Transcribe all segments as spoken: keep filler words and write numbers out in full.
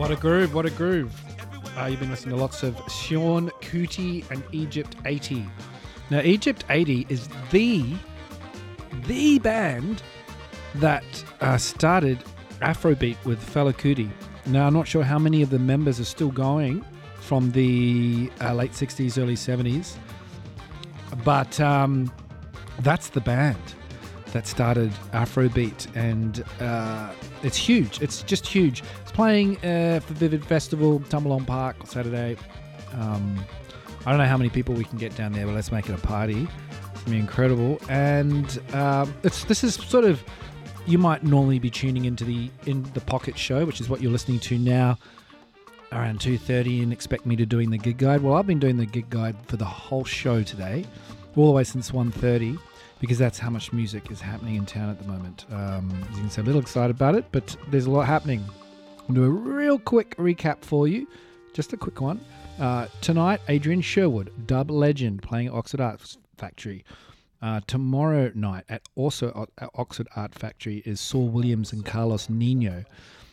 What a groove, what a groove. Uh, you've been listening to lots of Sean Kuti and Egypt eighty. Now, Egypt eighty is the, the band that uh, started Afrobeat with Fela Kuti. Now, I'm not sure how many of the members are still going from the uh, late sixties, early seventies, but um, that's the band that started Afrobeat, and uh, it's huge. It's just huge. It's playing uh, for Vivid Festival, Tumbalong Park, Saturday. Um, I don't know how many people we can get down there, but let's make it a party. It's going to be incredible. And um, it's this is sort of, you might normally be tuning into the in the Pocket Show, which is what you're listening to now, around two thirty, and expect me to doing the gig guide. Well, I've been doing the gig guide for the whole show today, all the way since one thirty. Because that's how much music is happening in town at the moment. Um, as you can see, I'm a little excited about it, but there's a lot happening. I'll do a real quick recap for you. Just a quick one. Uh, tonight, Adrian Sherwood, dub legend, playing at Oxford Art Factory. Uh, tomorrow night, at also at Oxford Art Factory, is Saul Williams and Carlos Nino.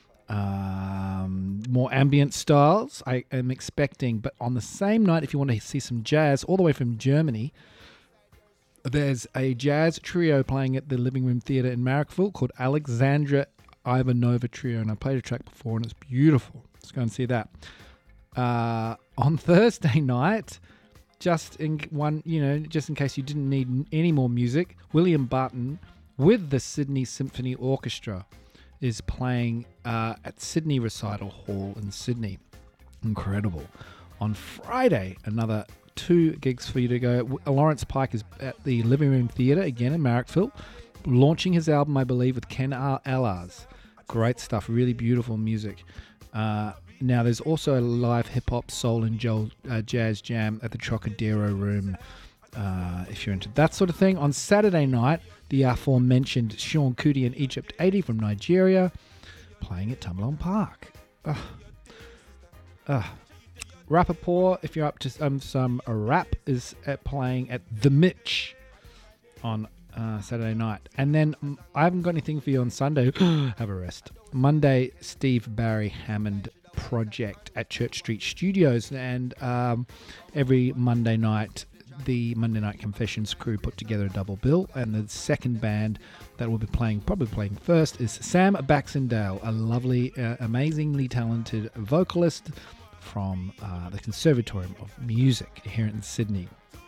Um, more ambient styles, I am expecting. But on the same night, if you want to see some jazz, all the way from Germany, there's a jazz trio playing at the Living Room Theatre in Marrickville called Alexandra Ivanova Trio, and I played a track before and it's beautiful. Let's go and see that. Uh, on Thursday night, just in one, you know, just in case you didn't need any more music, William Barton with the Sydney Symphony Orchestra is playing uh, at Sydney Recital Hall in Sydney. Incredible. On Friday, another two gigs for you to go. Lawrence Pike is at the Living Room Theatre again in Marrickville, launching his album, I believe, with Ken Allars. Great stuff, really beautiful music. Uh, now, there's also a live hip-hop, soul and Joel, uh, jazz jam at the Trocadero Room, uh, if you're into that sort of thing. On Saturday night, the aforementioned Sean Kuti and Egypt eighty from Nigeria, playing at Tumbalong Park. Ugh. Ugh. Rappaport, if you're up to um, some rap, is at playing at The Mitch on uh, Saturday night. And then um, I haven't got anything for you on Sunday. Have a rest. Monday, Steve Barry Hammond Project at Church Street Studios. And um, every Monday night, the Monday Night Confessions crew put together a double bill. And the second band that will be playing, probably playing first, is Sam Baxendale, a lovely, uh, amazingly talented vocalist from uh, the Conservatorium of Music here in Sydney.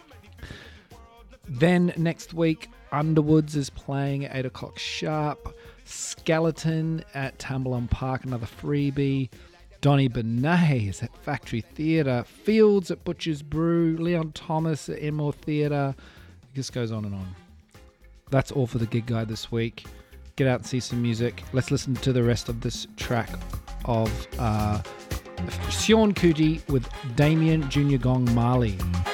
Then next week, Underwoods is playing at eight o'clock sharp. Skeleton at Tumbalong Park, another freebie. Donny Benet is at Factory Theatre. Fields at Butcher's Brew. Leon Thomas at Enmore Theatre. It just goes on and on. That's all for the gig guide this week. Get out and see some music. Let's listen to the rest of this track of uh, Sean Kuti with Damien Junior Gong Marley.